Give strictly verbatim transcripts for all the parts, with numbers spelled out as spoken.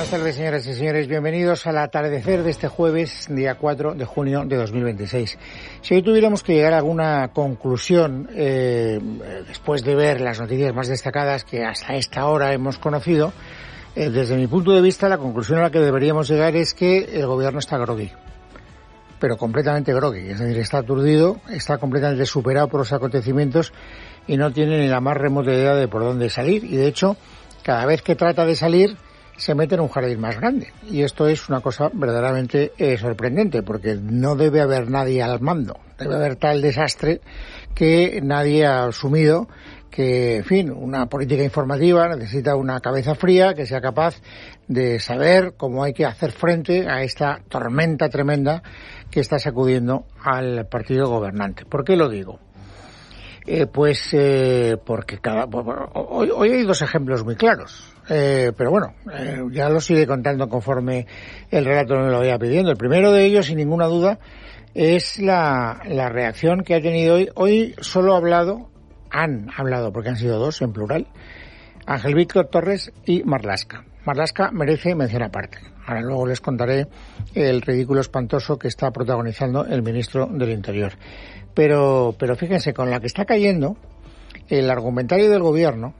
Buenas tardes, señoras y señores. Bienvenidos al atardecer de este jueves, día cuatro de junio de dos mil veintiséis. Si hoy tuviéramos que llegar a alguna conclusión, eh, después de ver las noticias más destacadas que hasta esta hora hemos conocido, eh, desde mi punto de vista, la conclusión a la que deberíamos llegar es que el gobierno está grogui. Pero completamente grogui, es decir, está aturdido, está completamente superado por los acontecimientos y no tiene ni la más remota idea de por dónde salir. Y de hecho, cada vez que trata de salir, se mete en un jardín más grande. Y esto es una cosa verdaderamente eh, sorprendente, porque no debe haber nadie al mando. Debe haber tal desastre que nadie ha asumido que, en fin, una política informativa necesita una cabeza fría que sea capaz de saber cómo hay que hacer frente a esta tormenta tremenda que está sacudiendo al partido gobernante. ¿Por qué lo digo? Eh, pues eh, porque cada hoy, hoy hay dos ejemplos muy claros, eh, pero bueno, eh, ya los iré contando conforme el relato me lo vaya pidiendo. El primero de ellos, sin ninguna duda, es la, la reacción que ha tenido hoy. Hoy solo ha hablado, han hablado, porque han sido dos en plural, Ángel Víctor Torres y Marlaska. Marlaska merece mención aparte. Ahora luego les contaré el ridículo espantoso que está protagonizando el ministro del Interior. Pero, pero fíjense, con la que está cayendo, el argumentario del gobierno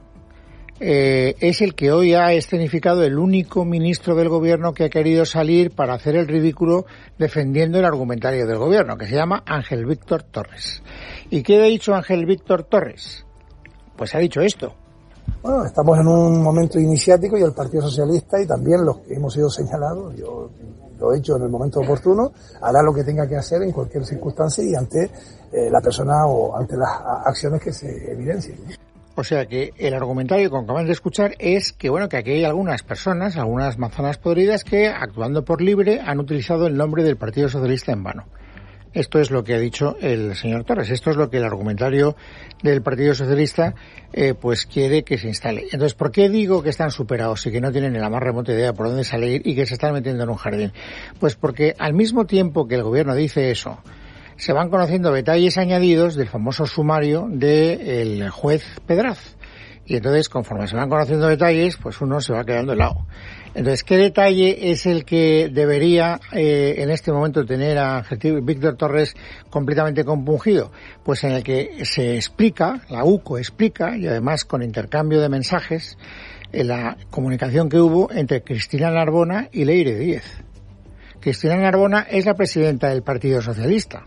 eh, es el que hoy ha escenificado el único ministro del gobierno que ha querido salir para hacer el ridículo defendiendo el argumentario del gobierno, que se llama Ángel Víctor Torres. ¿Y qué ha dicho Ángel Víctor Torres? Pues ha dicho esto. Bueno, estamos en un momento iniciático y el Partido Socialista y también los que hemos sido señalados, yo lo he hecho en el momento oportuno, hará lo que tenga que hacer en cualquier circunstancia y ante eh, la persona o ante las acciones que se evidencien. O sea que el argumentario que acaban de escuchar es que, bueno, que aquí hay algunas personas, algunas manzanas podridas que, actuando por libre, han utilizado el nombre del Partido Socialista en vano. Esto es lo que ha dicho el señor Torres. Esto es lo que el argumentario del Partido Socialista eh, pues quiere que se instale. Entonces, ¿por qué digo que están superados y que no tienen ni la más remota idea por dónde salir y que se están metiendo en un jardín? Pues porque al mismo tiempo que el gobierno dice eso, se van conociendo detalles añadidos del famoso sumario del juez Pedraz. Y entonces, conforme se van conociendo detalles, pues uno se va quedando helado. Entonces, ¿qué detalle es el que debería eh, en este momento tener a Víctor Torres completamente compungido? Pues en el que se explica, la U C O explica, y además con intercambio de mensajes, en la comunicación que hubo entre Cristina Narbona y Leire Díez. Cristina Narbona es la presidenta del Partido Socialista.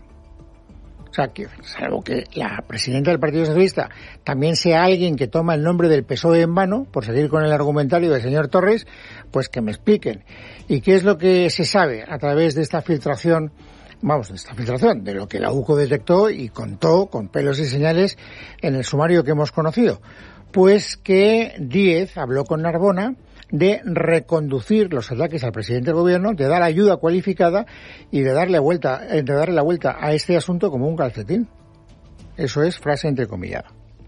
O sea, que salvo que la presidenta del Partido Socialista también sea alguien que toma el nombre del P S O E en vano, por seguir con el argumentario del señor Torres, pues que me expliquen. ¿Y qué es lo que se sabe a través de esta filtración, vamos, de esta filtración, de lo que la U C O detectó y contó con pelos y señales en el sumario que hemos conocido? Pues que Díez habló con Narbona de reconducir los ataques al presidente del gobierno, de dar ayuda cualificada y de darle vuelta, de darle la vuelta a este asunto como un calcetín. Eso es frase entrecomillada.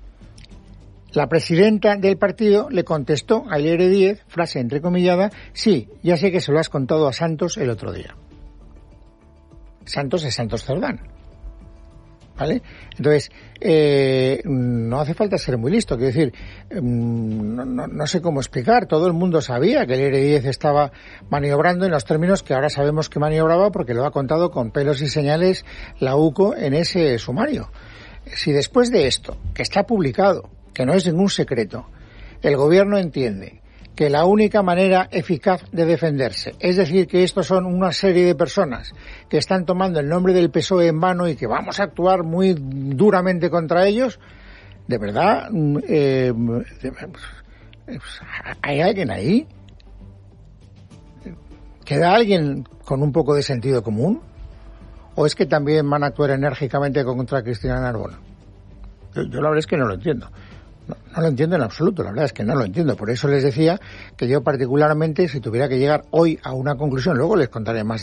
La presidenta del partido le contestó a Leire Díez, frase entrecomillada, sí, ya sé que se lo has contado a Santos el otro día. Santos es Santos Cerdán. ¿Vale? Entonces, eh, no hace falta ser muy listo, quiero decir, no, no, no sé cómo explicar, todo el mundo sabía que el Leire Díez estaba maniobrando en los términos que ahora sabemos que maniobraba porque lo ha contado con pelos y señales la U C O en ese sumario. Si después de esto, que está publicado, que no es ningún secreto, el gobierno entiende que la única manera eficaz de defenderse, es decir, que estos son una serie de personas que están tomando el nombre del P S O E en vano y que vamos a actuar muy duramente contra ellos, de verdad, eh, ¿hay alguien ahí? ¿Queda alguien con un poco de sentido común? ¿O es que también van a actuar enérgicamente contra Cristina Narbona? Yo, yo la verdad es que no lo entiendo. No, no lo entiendo en absoluto, la verdad es que no lo entiendo. Por eso les decía que yo particularmente, si tuviera que llegar hoy a una conclusión, luego les contaré más